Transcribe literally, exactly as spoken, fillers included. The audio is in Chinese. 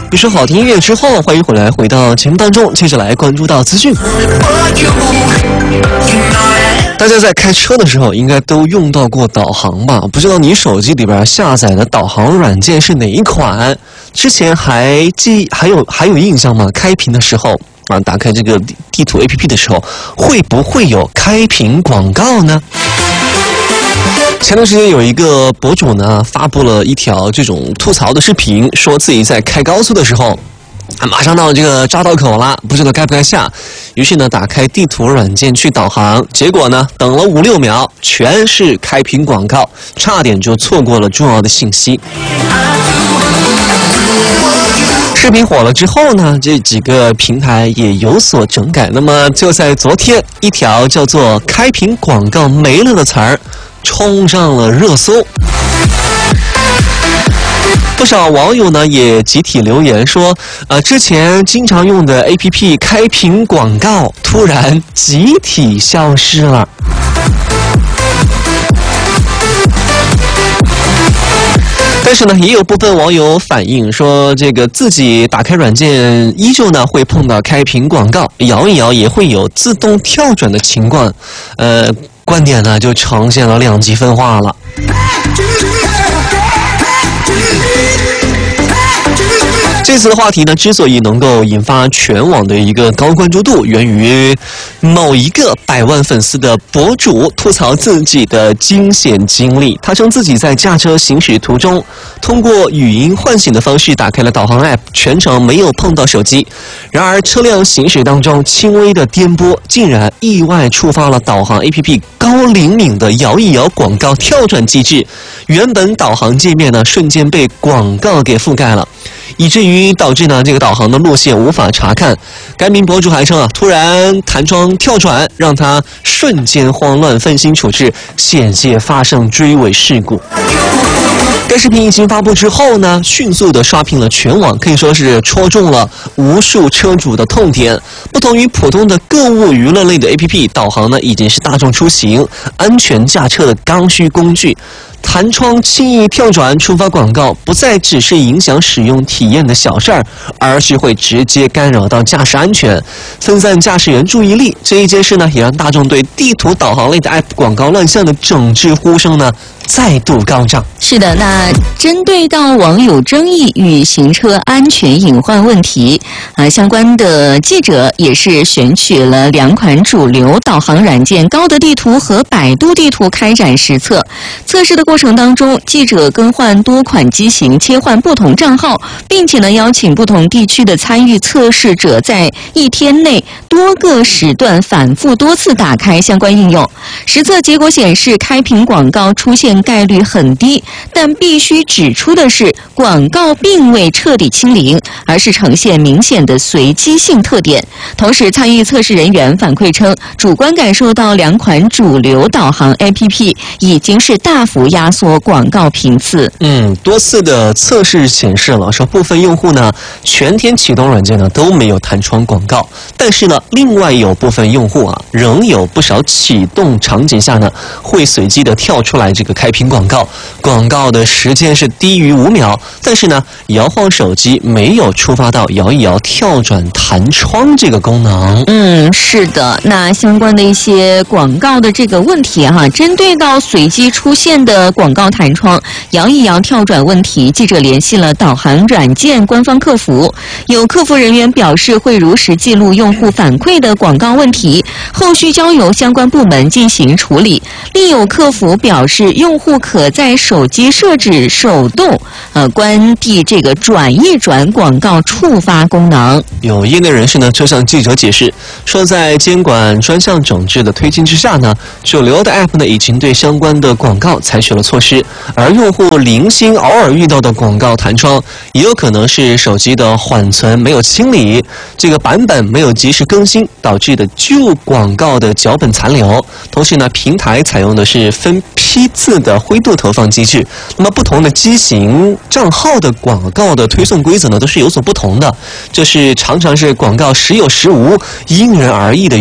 一首好听音乐之后，欢迎回来，回到节目当中，接着来关注到资讯。大家在开车的时候应该都用到过导航吧？不知道你手机里边下载的导航软件是哪一款？之前还记还有还有印象吗？开屏的时候啊，打开这个地图 A P P 的时候，会不会有开屏广告呢？前段时间有一个博主呢发布了一条这种吐槽的视频，说自己在开高速的时候啊，马上到这个匝道口了，不知道该不该下，于是呢打开地图软件去导航，结果呢等了五六秒，全是开屏广告，差点就错过了重要的信息。视频火了之后呢，这几个平台也有所整改。那么就在昨天，一条叫做“开屏广告没了”的词儿冲上了热搜。不少网友呢也集体留言说，呃，之前经常用的 A P P 开屏广告突然集体消失了。但是呢，也有部分网友反映说，这个自己打开软件依旧呢会碰到开屏广告，摇一摇也会有自动跳转的情况，呃，观点呢就呈现了两极分化了。这次的话题呢，之所以能够引发全网的一个高关注度，源于某一个百万粉丝的博主吐槽自己的惊险经历。他称自己在驾车行驶途中，通过语音唤醒的方式打开了导航 App， 全程没有碰到手机。然而车辆行驶当中轻微的颠簸，竟然意外触发了导航 A P P 高灵敏的摇一摇广告跳转机制，原本导航界面呢瞬间被广告给覆盖了。以至于导致呢这个导航的路线无法查看。该名博主还称啊，突然弹窗跳转，让他瞬间慌乱，分心处置，险些发生追尾事故。该视频一经发布之后呢，迅速的刷屏了全网，可以说是戳中了无数车主的痛点。不同于普通的购物娱乐类的 A P P， 导航呢已经是大众出行、安全驾车的刚需工具。弹窗轻易跳转触发广告，不再只是影响使用体验的小事儿，而是会直接干扰到驾驶安全，分散驾驶员注意力。这一件事呢，也让大众对地图导航类的 App 广告乱象的整治呼声呢再度高涨。 是的，那针对到网友争议与行车安全隐患问题，啊，相关的记者也是选取了两款主流导航软件高德地图和百度地图开展实测。测试的过程当中，记者更换多款机型，切换不同账号，并且呢邀请不同地区的参与测试者在一天内多个时段反复多次打开相关应用。实测结果显示，开屏广告出现概率很低，但必须指出的是，广告并未彻底清零，而是呈现明显的随机性特点。同时，参与测试人员反馈称，主观感受到两款主流导航 A P P 已经是大幅压缩广告频次。 嗯，多次的测试显示了，说部分用户呢全天启动软件呢都没有弹窗广告，但是呢，另外有部分用户啊，仍有不少启动场景下呢会随机的跳出来这个开屏广告，广告的时间是低于五秒，但是呢，摇晃手机没有触发到摇一摇跳转弹窗这个功能。 嗯，是的，那相关的一些广告的这个问题哈，针对到随机出现的广告弹窗、摇一摇跳转问题，记者联系了导航软件官方客服，有客服人员表示会如实记录用户反馈的广告问题，后续交由相关部门进行处理。另有客服表示，用户可在手机设置手动呃关闭这个转一转广告触发功能。 有业内人士呢就向记者解释说，在监管专项整治的推进之下呢，主流的 App 呢已经对相关的广告采取了措施，而用户零星偶尔遇到的广告弹窗，也有可能是手机的缓存没有清理，这个版本没有及时更新导致的旧广告的脚本残留。同时呢，平台采用的是分批次的灰度投放机制，那么不同的机型账号的广告的推送规则呢都是有所不同的，这是常常是广告时有时无，因人而异的